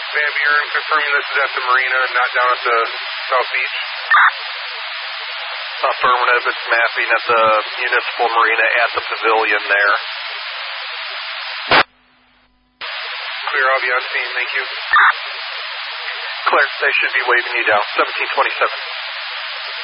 Ma'am, you're confirming this is at the marina, not down at the South Beach? Affirmative, it's mapping at the municipal marina at the pavilion there. Clear, I'll be on scene, thank you. Clear, they should be waving you down, 1727.